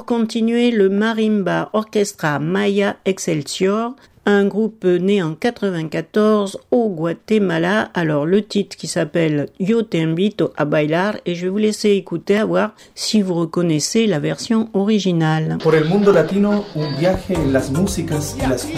continuer, le Marimba Orchestra Maya Excelsior, un groupe né en 94 au Guatemala. Alors le titre qui s'appelle Yo te invito a bailar, et je vais vous laisser écouter à voir si vous reconnaissez la version originale. Por el mundo latino, un viaje en las músicas y las